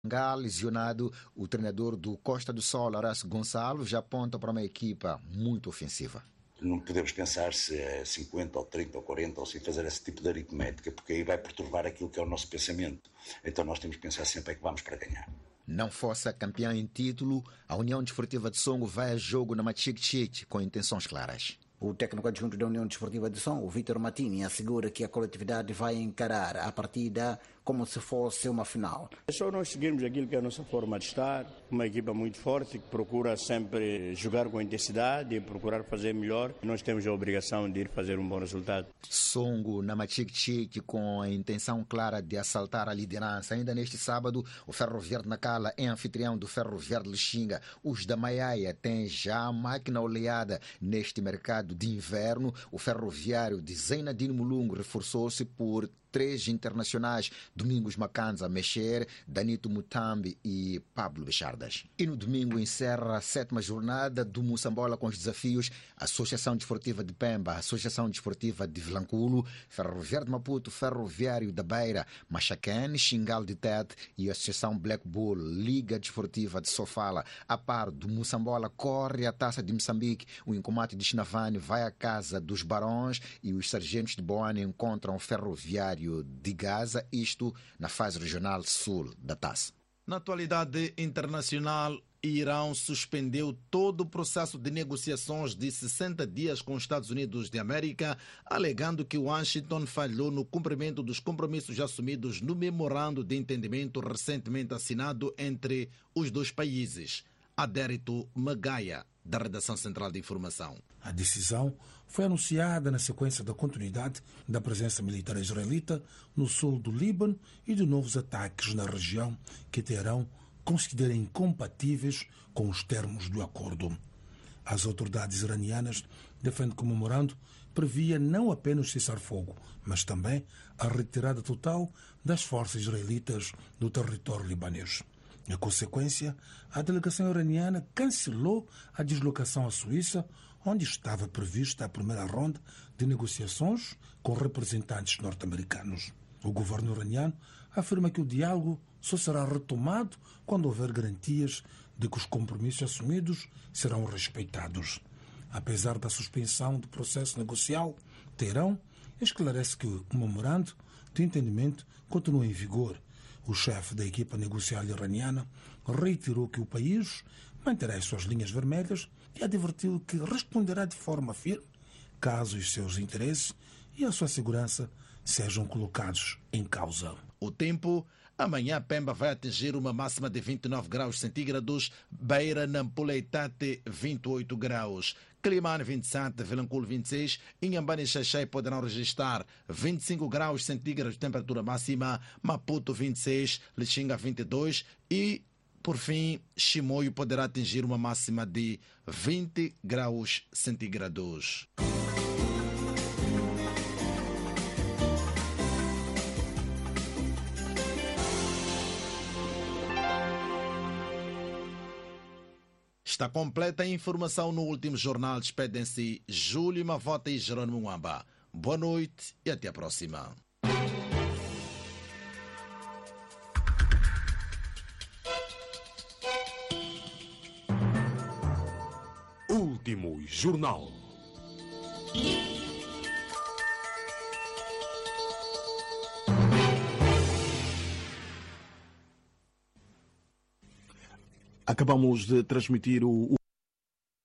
Lesionado, o treinador do Costa do Sol, Horácio Gonçalves, já aponta para uma equipa muito ofensiva. Não podemos pensar se é 50 ou 30 ou 40 ou se fazer esse tipo de aritmética, porque aí vai perturbar aquilo que é o nosso pensamento. Então nós temos que pensar sempre que vamos para ganhar. Não fosse campeão em título, a União Desportiva de Songo vai a jogo na Machique com intenções claras. O técnico adjunto da União Desportiva de Songo, Vítor Matini, assegura que a coletividade vai encarar a partida como se fosse uma final. É só nós seguirmos aquilo que é a nossa forma de estar, uma equipa muito forte que procura sempre jogar com intensidade e procurar fazer melhor. Nós temos a obrigação de ir fazer um bom resultado. Songo na Machique com a intenção clara de assaltar a liderança. Ainda neste sábado, o Ferro Verde Nacala é anfitrião do Ferro Verde Lixinga. Os da Maiaia têm já a máquina oleada neste mercado de inverno. O ferroviário de Zeinadine Mulungu reforçou-se por 3 internacionais: Domingos Macanza Mexer, Danito Mutambi e Pablo Bechardas. E no domingo encerra a 7ª jornada do Moçambola com os desafios Associação Desportiva de Pemba, Associação Desportiva de Vilanculo, Ferro Verde Maputo, Ferroviário da Beira, Machacan, Xingal de Tete e Associação Black Bull, Liga Desportiva de Sofala. A par do Moçambola corre a Taça de Moçambique, o Incomate de Chinavane vai à Casa dos Barões e os Sargentos de Boane encontram o Ferroviário de Gaza, isto na fase regional sul da taça. Na atualidade internacional, Irão suspendeu todo o processo de negociações de 60 dias com os Estados Unidos de América, alegando que Washington falhou no cumprimento dos compromissos assumidos no memorando de entendimento recentemente assinado entre os dois países. Adérito Magaia, da Redação Central de Informação. A decisão foi anunciada na sequência da continuidade da presença militar israelita no sul do Líbano e de novos ataques na região que Teherão considera incompatíveis com os termos do acordo. As autoridades iranianas defendem que o memorando previa não apenas cessar-fogo, mas também a retirada total das forças israelitas do território libanês. Na consequência, a delegação iraniana cancelou a deslocação à Suíça, onde estava prevista a primeira ronda de negociações com representantes norte-americanos. O governo iraniano afirma que o diálogo só será retomado quando houver garantias de que os compromissos assumidos serão respeitados. Apesar da suspensão do processo negocial, Teherão esclarece que o memorando de entendimento continua em vigor. O chefe da equipa negocial iraniana reiterou que o país manterá as suas linhas vermelhas e advertiu que responderá de forma firme caso os seus interesses e a sua segurança sejam colocados em causa. O tempo: amanhã Pemba vai atingir uma máxima de 29 graus centígrados, Beira, Nampula e Tete 28 graus. Climane 27, Vilanculo 26, Inhambane e Xaxai poderão registrar 25 graus centígrados de temperatura máxima, Maputo 26, Lixinga 22 e, por fim, Chimoio poderá atingir uma máxima de 20 graus centígrados. Está completa a informação no último jornal. Despedem-se Júlio Mavota e Jerônimo Mwamba. Boa noite e até a próxima. Último jornal. Acabamos de transmitir o